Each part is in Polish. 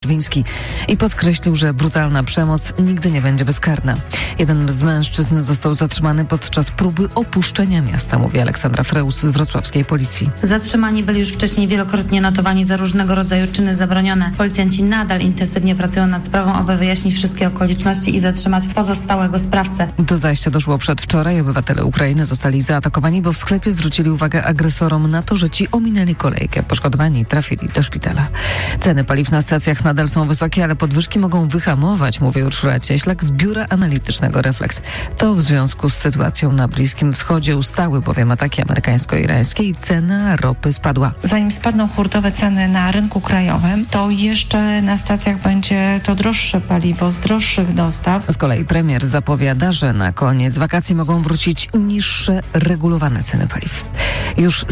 Wiński i podkreślił, że brutalna przemoc nigdy nie będzie bezkarna. Jeden z mężczyzn został zatrzymany podczas próby opuszczenia miasta, mówi Aleksandra Freus z wrocławskiej policji. Zatrzymani byli już wcześniej wielokrotnie notowani za różnego rodzaju czyny zabronione. Policjanci nadal intensywnie pracują nad sprawą, aby wyjaśnić wszystkie okoliczności i zatrzymać pozostałego sprawcę. Do zajścia doszło przedwczoraj. Obywatele Ukrainy zostali zaatakowani, bo w sklepie zwrócili uwagę agresorom na to, że ci ominęli kolejkę. Poszkodowani trafili do szpitala. Ceny paliw na stacjach nadal są wysokie, ale podwyżki mogą wyhamować, mówi Urszula Cieślak z biura analitycznego Reflex. To w związku z sytuacją na Bliskim Wschodzie ustały bowiem ataki amerykańsko-irańskie i cena ropy spadła. Zanim spadną hurtowe ceny na rynku krajowym, to jeszcze na stacjach będzie to droższe paliwo z droższych dostaw. Z kolei premier zapowiada, że na koniec wakacji mogą wrócić niższe, regulowane ceny paliw. Już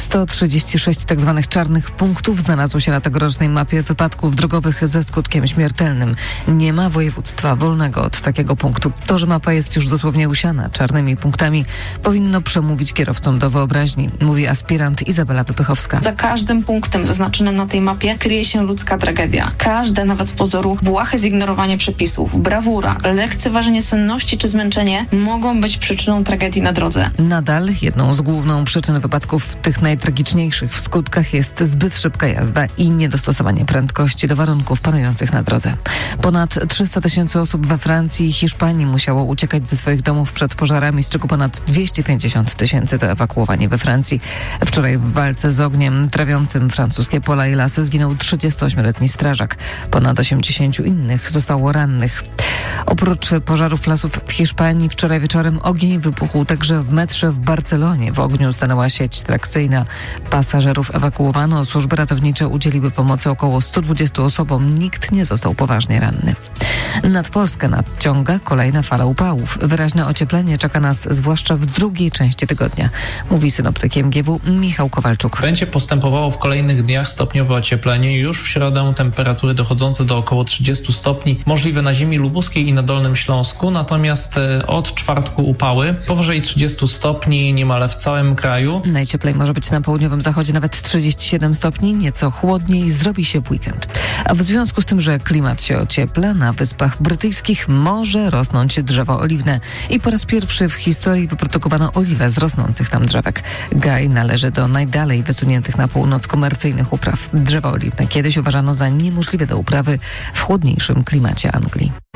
136 tzw. czarnych punktów znalazło się na tegorocznej mapie wypadków drogowych ze skutkiem śmiertelnym. Nie ma województwa wolnego od takiego punktu. To, że mapa jest już dosłownie usiana czarnymi punktami, powinno przemówić kierowcom do wyobraźni, mówi aspirant Izabela Wypychowska. Za każdym punktem zaznaczonym na tej mapie kryje się ludzka tragedia. Każde, nawet z pozoru, błahe zignorowanie przepisów, brawura, lekceważenie senności czy zmęczenie mogą być przyczyną tragedii na drodze. Nadal jedną z głównych przyczyn wypadków, tych najtragiczniejszych w skutkach, jest zbyt szybka jazda i niedostosowanie prędkości do warunków panujących na drodze. Ponad 300 000 osób we Francji i Hiszpanii musiało uciekać ze swoich domów przed pożarami, z czego ponad 250 000 to ewakuowanie we Francji. Wczoraj w walce z ogniem trawiącym francuskie pola i lasy zginął 38-letni strażak. Ponad 80 innych zostało rannych. Oprócz pożarów lasów w Hiszpanii wczoraj wieczorem ogień wybuchł także w metrze w Barcelonie. W ogniu stanęła sieć trakcyjna. Pasażerów ewakuowano. Służby ratownicze udzieliły pomocy około 120 osobom. Nikt nie został poważnie ranny. Nad Polskę nadciąga kolejna fala upałów. Wyraźne ocieplenie czeka nas zwłaszcza w drugiej części tygodnia, mówi synoptyk MGW Michał Kowalczuk. Będzie postępowało w kolejnych dniach stopniowe ocieplenie. Już w środę temperatury dochodzące do około 30 stopni możliwe na ziemi lubuskiej i na Dolnym Śląsku, natomiast od czwartku upały powyżej 30 stopni niemal w całym kraju. Najcieplej może być na południowym zachodzie nawet 37 stopni, nieco chłodniej zrobi się w weekend. A w związku z tym, że klimat się ociepla, na Wyspach Brytyjskich może rosnąć drzewo oliwne i po raz pierwszy w historii wyprodukowano oliwę z rosnących tam drzewek. Gaj należy do najdalej wysuniętych na północ komercyjnych upraw. Drzewo oliwne kiedyś uważano za niemożliwe do uprawy w chłodniejszym klimacie Anglii.